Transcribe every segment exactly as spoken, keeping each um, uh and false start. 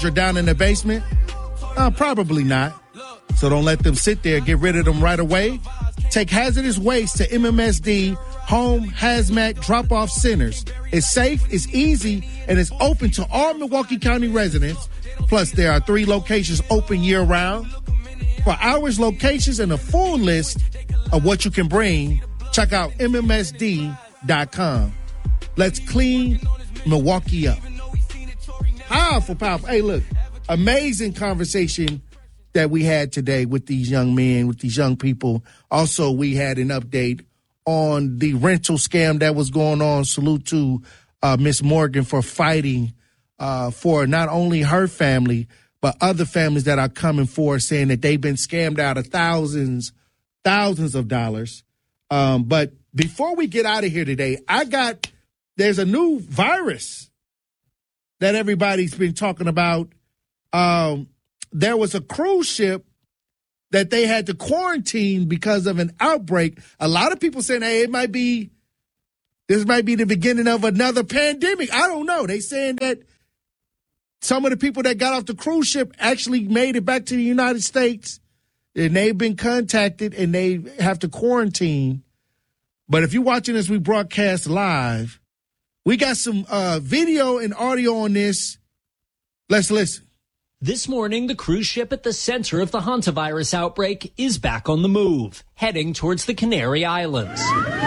are down in the basement? Uh, probably not. So don't let them sit there. Get rid of them right away. Take hazardous waste to M M S D Home Hazmat Drop-Off Centers. It's safe, it's easy, and it's open to all Milwaukee County residents. Plus, there are three locations open year-round. For hours, locations, and a full list of what you can bring, check out M M S D dot com. Let's clean Milwaukee up. Powerful, powerful. Hey, look, amazing conversation that we had today with these young men, with these young people. Also, we had an update on the rental scam that was going on. Salute to uh, Miss Morgan for fighting uh, for not only her family, but other families that are coming forward saying that they've been scammed out of thousands, thousands of dollars. Um, but before we get out of here today, I got, there's a new virus that everybody's been talking about. Um, there was a cruise ship that they had to quarantine because of an outbreak. A lot of people saying, hey, it might be, this might be the beginning of another pandemic. I don't know. They saying that some of the people that got off the cruise ship actually made it back to the United States, and they've been contacted and they have to quarantine. But if you're watching this, we broadcast live. We got some uh, video and audio on this. Let's listen. This morning, the cruise ship at the center of the hantavirus outbreak is back on the move, heading towards the Canary Islands,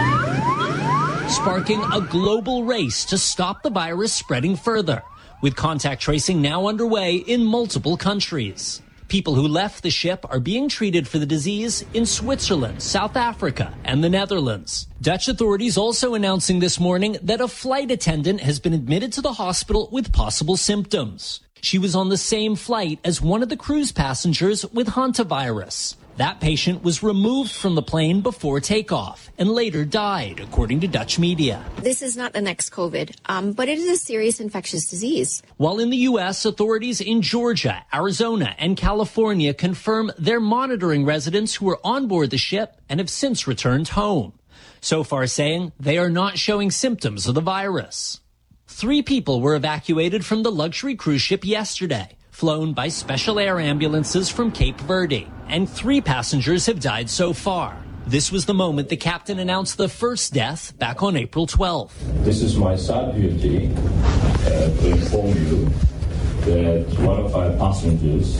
sparking a global race to stop the virus spreading further, with contact tracing now underway in multiple countries. People who left the ship are being treated for the disease in Switzerland, South Africa, and the Netherlands. Dutch authorities also announcing this morning that a flight attendant has been admitted to the hospital with possible symptoms. She was on the same flight as one of the cruise passengers with hantavirus. That patient was removed from the plane before takeoff and later died, according to Dutch media. This is not an ex-COVID, um, but it is a serious infectious disease. While in the U S, authorities in Georgia, Arizona, and California confirm they're monitoring residents who were on board the ship and have since returned home, so far saying they are not showing symptoms of the virus. Three people were evacuated from the luxury cruise ship yesterday, flown by special air ambulances from Cape Verde, and three passengers have died so far. This was the moment the captain announced the first death back on April twelfth. This is my sad duty uh, to inform you that one of our passengers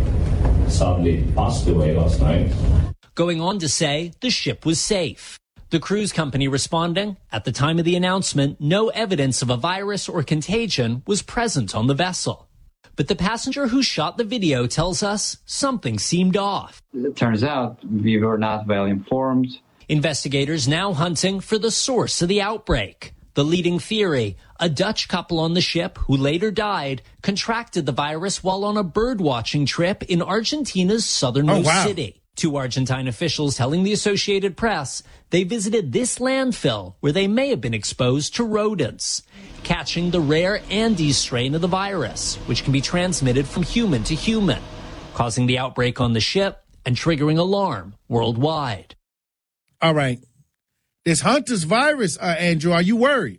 sadly passed away last night. Going on to say the ship was safe. The cruise company responding, at the time of the announcement, no evidence of a virus or contagion was present on the vessel. But the passenger who shot the video tells us something seemed off. It turns out we were not well informed. Investigators now hunting for the source of the outbreak. The leading theory, a Dutch couple on the ship who later died contracted the virus while on a bird-watching trip in Argentina's southernmost oh, wow. city. Two Argentine officials telling the Associated Press they visited this landfill where they may have been exposed to rodents, catching the rare Andes strain of the virus, which can be transmitted from human to human, causing the outbreak on the ship and triggering alarm worldwide. All right. This Hunter's virus, uh, Andrew, are you worried?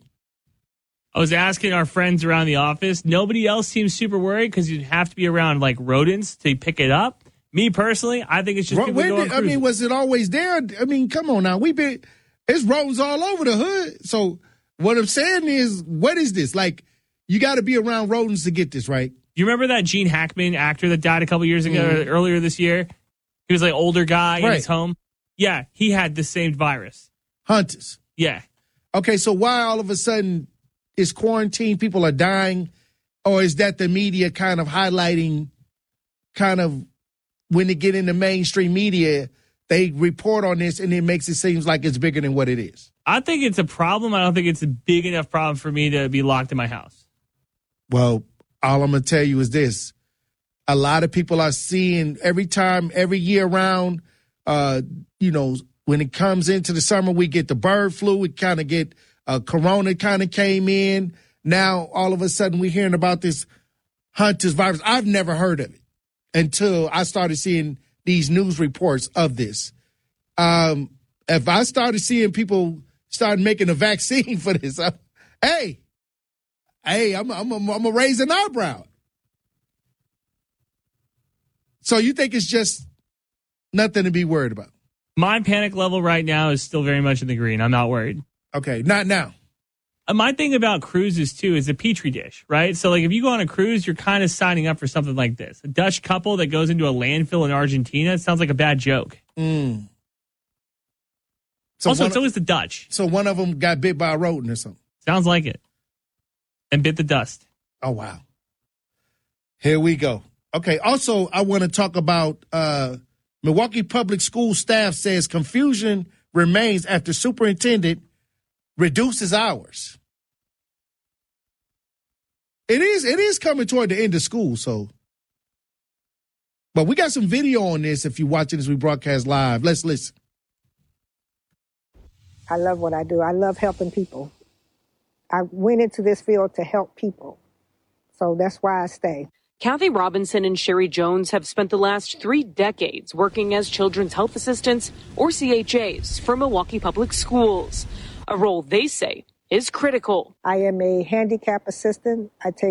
I was asking our friends around the office. Nobody else seems super worried because you'd have to be around like rodents to pick it up. Me personally, I think it's just Ro- people did, going I mean, was it always there? I mean, come on now. We've been, it's rodents all over the hood. So what I'm saying is, what is this? Like, you got to be around rodents to get this, right? You remember that Gene Hackman actor that died a couple years ago, mm. earlier this year? He was like an older guy right. in his home. Yeah, he had the same virus. Hunters. Yeah. Okay, so why all of a sudden is quarantine, people are dying, or is that the media kind of highlighting kind of when they get in the mainstream media, they report on this and it makes it seem like it's bigger than what it is? I think it's a problem. I don't think it's a big enough problem for me to be locked in my house. Well, all I'm going to tell you is this. A lot of people are seeing every time, every year round, uh, you know, when it comes into the summer, we get the bird flu. We kind of get uh, Corona kind of came in. Now, all of a sudden, we're hearing about this Hunter's virus. I've never heard of it until I started seeing these news reports of this. Um, if I started seeing people start making a vaccine for this, I, hey, hey, I'm I'm I'm, I'm gonna raise an eyebrow. So you think it's just nothing to be worried about? My panic level right now is still very much in the green. I'm not worried. Okay, not now. Uh, My thing about cruises, too, is a petri dish, right? So, like, if you go on a cruise, you're kind of signing up for something like this. A Dutch couple that goes into a landfill in Argentina, it sounds like a bad joke. Mm. So also, one it's of- always the Dutch. So one of them got bit by a rodent or something. Sounds like it. And bit the dust. Oh, wow. Here we go. Okay, also, I want to talk about uh, Milwaukee Public School staff says confusion remains after superintendent reduces hours. It is it is coming toward the end of school, so. But we got some video on this if you're watching as we broadcast live. Let's listen. I love what I do. I love helping people. I went into this field to help people. So that's why I stay. Kathy Robinson and Sherry Jones have spent the last three decades working as children's health assistants, or C H As, for Milwaukee Public Schools, a role they say is critical. I am a handicap assistant. I take